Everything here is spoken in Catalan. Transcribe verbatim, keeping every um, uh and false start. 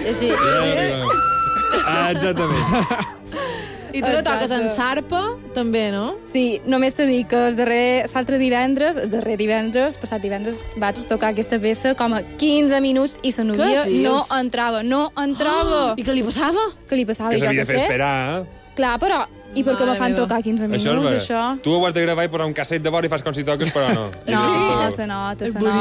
Així, així. Ah, exactament. I tu no toques en sarpa, també, no? Sí, només t'he dit que el darrer, l'altre divendres, el darrer divendres, passat divendres, vaig tocar aquesta peça com a quinze minuts i la novia no entrava, no entrava. Oh, I què li passava? Què li passava? Que Jo s'havia què de fer sé. esperar, eh? Clar, però... I per què me fan meva. tocar quinze minuts, Això és això? Tu ho has de gravar i posar un casset de vora i fas com si toques, però no. No, I no no se nota, El se nota.